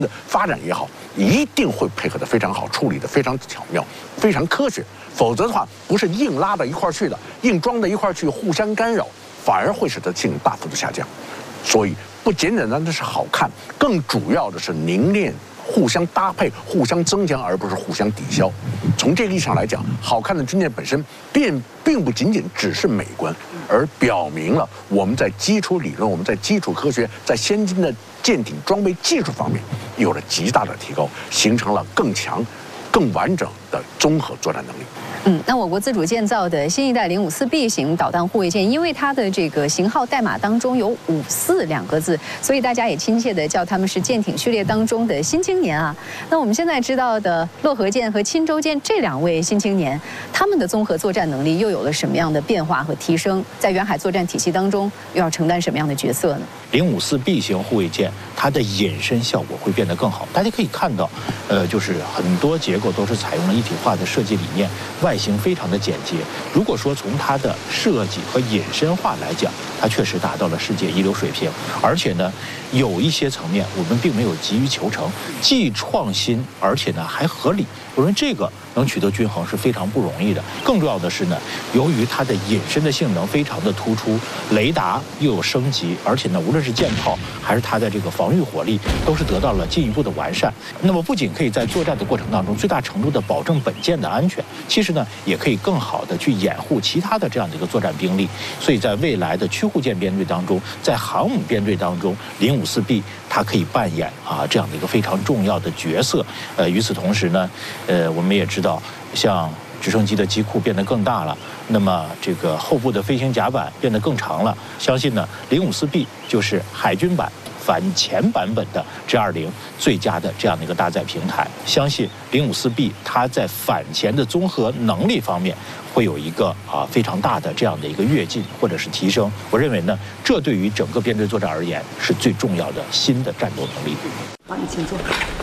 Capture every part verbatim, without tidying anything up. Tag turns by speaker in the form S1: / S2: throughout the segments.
S1: 发展也好，一定会配合得非常好，处理得非常巧妙，非常科学。否则的话，不是硬拉到一块儿去的，硬装到一块儿去，互相干扰，反而会使得性能大幅度下降。所以不简简单单是好看，更主要的是凝练。 互相搭配、互相增强，而不是互相抵消。从这个意义上来讲，好看的军舰本身并并不仅仅只是美观，而表明了我们在基础理论、我们在基础科学、在先进的舰艇装备技术方面有了极大的提高，形成了更强、更完整的综合作战能力。
S2: 嗯，那我国自主建造的新一代零五四 B 型导弹护卫舰，因为它的这个型号代码当中有“五四”两个字，所以大家也亲切地叫它们是舰艇序列当中的新青年啊。那我们现在知道的漯河舰和钦州舰这两位新青年，他们的综合作战能力又有了什么样的变化和提升？在远海作战体系当中，又要承担什么样的角色呢？
S3: 零五四 B 型护卫舰，它的隐身效果会变得更好。大家可以看到，呃，就是很多结构都是采用了一体化的设计理念，外形非常的简洁。如果说从它的设计和隐身化来讲，它确实达到了世界一流水平。而且呢，有一些层面我们并没有急于求成，既创新而且呢还合理。我认为这个能取得均衡是非常不容易的。更重要的是呢，由于它的隐身的性能非常的突出，雷达又有升级，而且呢，无论是舰炮还是它的这个防御火力，都是得到了进一步的完善。那么不仅可以在作战的过程当中最大程度的保证本舰的安全，其实呢，也可以更好的去掩护其他的这样的一个作战兵力。所以在未来的驱护舰编队当中，在航母编队当中，零五四 B 它可以扮演啊这样的一个非常重要的角色。呃，与此同时呢，呃，我们也知道，像直升机的机库变得更大了，那么这个后部的飞行甲板变得更长了。相信呢，零五四 B 就是海军版反潜版本的 G 二零最佳的这样的一个搭载平台。相信零五四 B 它在反潜的综合能力方面会有一个啊非常大的这样的一个跃进或者是提升。我认为呢，这对于整个编队作战而言是最重要的新的战斗能力。
S2: 好，你请坐。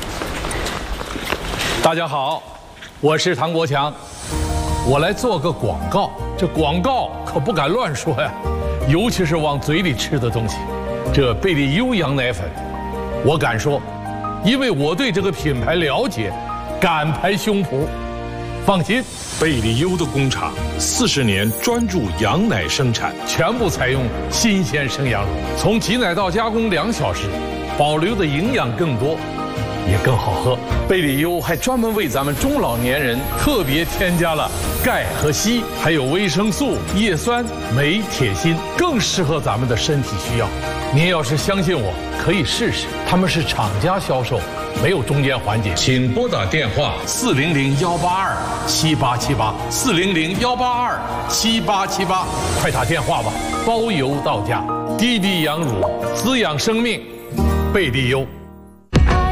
S4: 大家好，我是唐国强，我来做个广告。这广告可不敢乱说呀，尤其是往嘴里吃的东西。这贝利优羊奶粉，我敢说，因为我对这个品牌了解，敢拍胸脯。放心，
S5: 贝利优的工厂四十年专注羊奶生产，
S4: 全部采用新鲜生羊乳，从挤奶到加工两小时，保留的营养更多。也更好喝。贝利优还专门为咱们中老年人特别添加了钙和硒，还有维生素、叶酸、镁、铁、锌，更适合咱们的身体需要。您要是相信我，可以试试。他们是厂家销售，没有中间环节。请拨打电话四零零幺八二七八七八四零零幺八二七八七八，快打电话吧，包邮到家。滴滴羊乳，滋养生命，贝利优。